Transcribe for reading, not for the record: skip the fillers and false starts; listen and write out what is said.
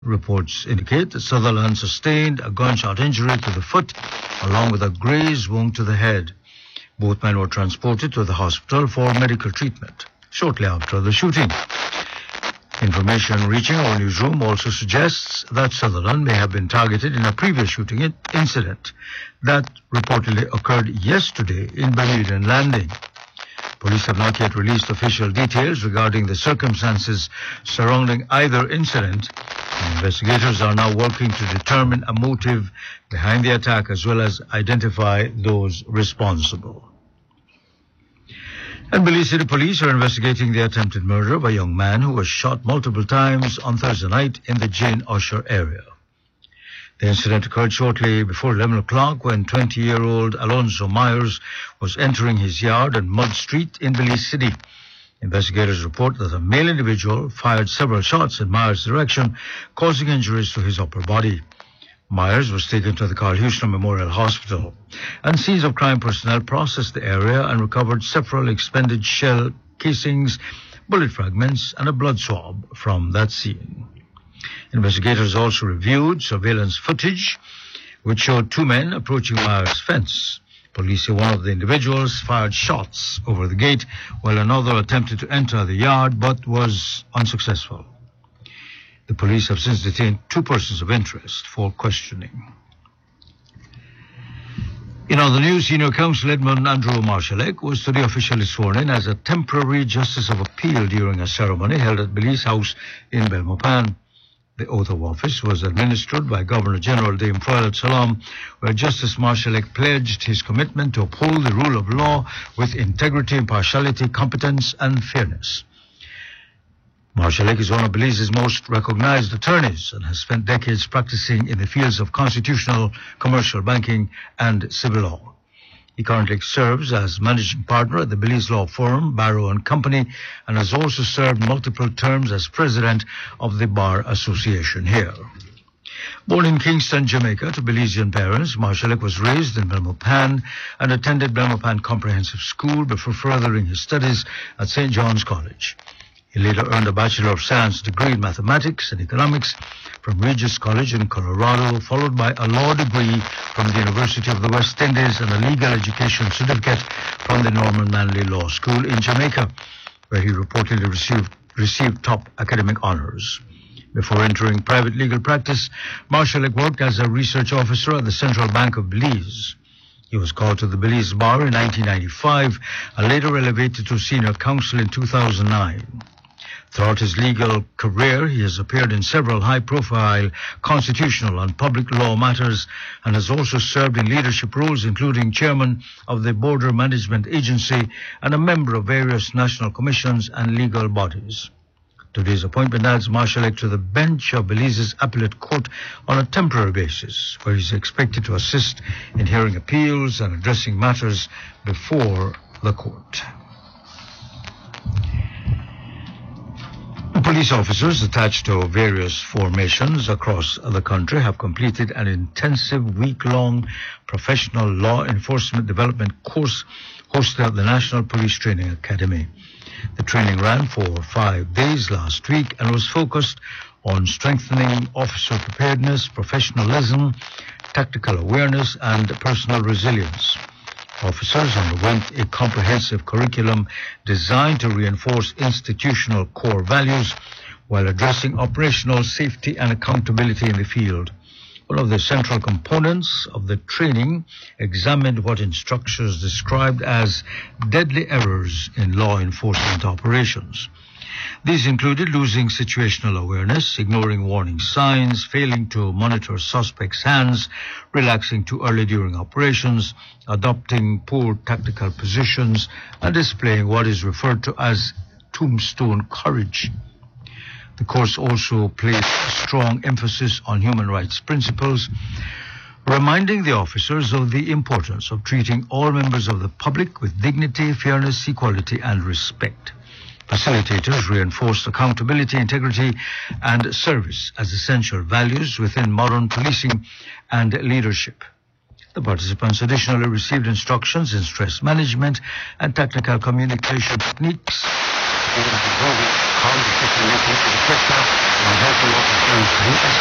Reports indicate that Sutherland sustained a gunshot injury to the foot along with a graze wound to the head. Both men were transported to the hospital for medical treatment shortly after the shooting. Information reaching our newsroom also suggests that Sutherland may have been targeted in a previous shooting incident that reportedly occurred yesterday in Bermudan Landing. Police have not yet released official details regarding the circumstances surrounding either incident. Investigators are now working to determine a motive behind the attack as well as identify those responsible. And Belize City Police are investigating the attempted murder of a young man who was shot multiple times on Thursday night in the Jane Usher area. The incident occurred shortly before 11 o'clock when 20-year-old Alonzo Myers was entering his yard on Mud Street in Belize City. Investigators report that a male individual fired several shots in Myers' direction, causing injuries to his upper body. Myers was taken to the Carl Houston Memorial Hospital, and scenes of crime personnel processed the area and recovered several expended shell casings, bullet fragments, and a blood swab from that scene. Investigators also reviewed surveillance footage, which showed two men approaching Myers' fence. Police say one of the individuals fired shots over the gate, while another attempted to enter the yard but was unsuccessful. The police have since detained two persons of interest for questioning. In other news, Senior Counsel Edmund Andrew Marshallek was today officially sworn in as a temporary Justice of Appeal during a ceremony held at Belize House in Belmopan. The oath of office was administered by Governor General Dame Froilat Salam, where Justice Marshallek pledged his commitment to uphold the rule of law with integrity, impartiality, competence, and fairness. Marshallek is one of Belize's most recognized attorneys and has spent decades practicing in the fields of constitutional, commercial banking, and civil law. He currently serves as managing partner at the Belize law firm Barrow & Company and has also served multiple terms as president of the Bar Association here. Born in Kingston, Jamaica, to Belizean parents, Marshallek was raised in Belmopan and attended Belmopan Comprehensive School before furthering his studies at St. John's College. He later earned a Bachelor of Science degree in Mathematics and Economics from Regis College in Colorado, followed by a law degree from the University of the West Indies and a legal education certificate from the Norman Manley Law School in Jamaica, where he reportedly received top academic honors. Before entering private legal practice, Marshallek worked as a research officer at the Central Bank of Belize. He was called to the Belize Bar in 1995 and later elevated to senior counsel in 2009. Throughout his legal career, he has appeared in several high-profile constitutional and public law matters and has also served in leadership roles, including chairman of the Border Management Agency and a member of various national commissions and legal bodies. Today's appointment adds Marshallek to the bench of Belize's appellate court on a temporary basis, where he is expected to assist in hearing appeals and addressing matters before the court. Police officers attached to various formations across the country have completed an intensive week-long professional law enforcement development course hosted at the National Police Training Academy. The training ran for 5 days last week and was focused on strengthening officer preparedness, professionalism, tactical awareness, and personal resilience. Officers underwent a comprehensive curriculum designed to reinforce institutional core values while addressing operational safety and accountability in the field. One of the central components of the training examined what instructors described as deadly errors in law enforcement operations. These included losing situational awareness, ignoring warning signs, failing to monitor suspects' hands, relaxing too early during operations, adopting poor tactical positions, and displaying what is referred to as tombstone courage. The course also placed a strong emphasis on human rights principles, reminding the officers of the importance of treating all members of the public with dignity, fairness, equality, and respect. Facilitators reinforced accountability, integrity, and service as essential values within modern policing and leadership. The participants additionally received instructions in stress management and technical communication techniques, 好，你这是没同学的介绍，我在给我讲